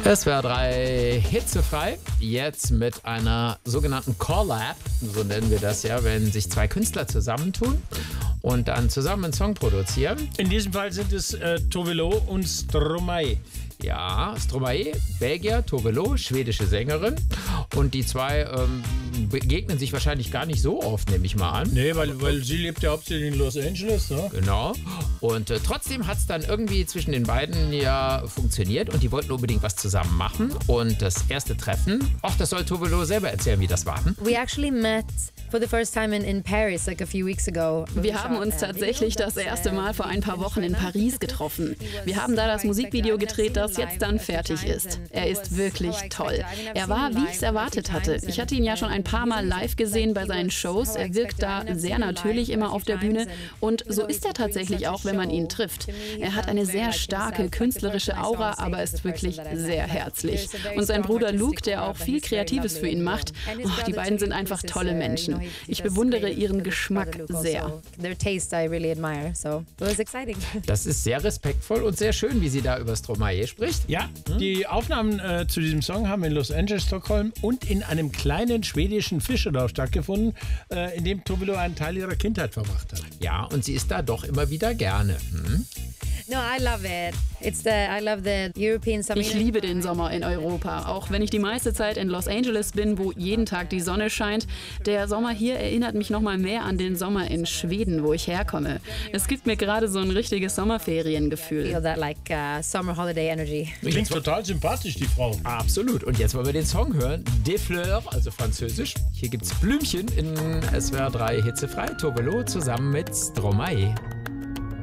Es war 3 hitzefrei, jetzt mit einer sogenannten Collab, so nennen wir das ja, wenn sich 2 Künstler zusammentun und dann zusammen einen Song produzieren. In diesem Fall sind es Tove Lo und Stromae. Ja, Stromae, Belgier, Tove Lo, schwedische Sängerin. Und die 2 begegnen sich wahrscheinlich gar nicht so oft, nehme ich mal an. Nee, weil sie lebt ja hauptsächlich in Los Angeles. Ne? Genau. Und trotzdem hat es dann irgendwie zwischen den beiden ja funktioniert und die wollten unbedingt was zusammen machen. Und das erste Treffen, das soll Tove Lo selber erzählen, wie das war. We actually met for the first time in Paris like a few weeks ago. Wir haben uns tatsächlich das erste Mal vor ein paar Wochen in Paris getroffen. Wir haben da das Musikvideo gedreht, das jetzt dann fertig ist. Er ist wirklich toll. Er war, wie ich es erwartet hatte. Ich hatte ihn ja schon ein paar Mal live gesehen bei seinen Shows. Er wirkt da sehr natürlich immer auf der Bühne und so ist er tatsächlich auch, wenn man ihn trifft. Er hat eine sehr starke künstlerische Aura, aber ist wirklich sehr herzlich. Und sein Bruder Luke, der auch viel Kreatives für ihn macht, die beiden sind einfach tolle Menschen. Ich bewundere ihren Geschmack sehr. Das ist sehr respektvoll und sehr schön, wie sie da über Stromae spricht. Ja, die Aufnahmen zu diesem Song haben in Los Angeles, Stockholm und in einem kleinen schwedischen Fischerdorf stattgefunden, in dem Tove Lo einen Teil ihrer Kindheit verbracht hat. Ja, und sie ist da doch immer wieder gerne. No, I love it. I love the European summer. Ich liebe den Sommer in Europa, auch wenn ich die meiste Zeit in Los Angeles bin, wo jeden Tag die Sonne scheint. Der Sommer hier erinnert mich noch mal mehr an den Sommer in Schweden, wo ich herkomme. Es gibt mir gerade so ein richtiges Sommerferiengefühl. Feel that like summer holiday energy. Klingt total sympathisch, die Frau. Absolut. Und jetzt wollen wir den Song hören. Des Fleurs, also französisch. Hier gibt's Blümchen in SWR 3 hitzefrei. Tove Lo zusammen mit Stromae.